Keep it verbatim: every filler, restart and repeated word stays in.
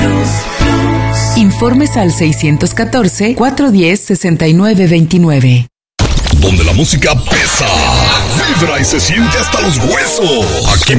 Informes al seiscientos catorce, cuatrocientos diez, sesenta y nueve veintinueve. Donde la música pesa, vibra y se siente hasta los huesos. Aquí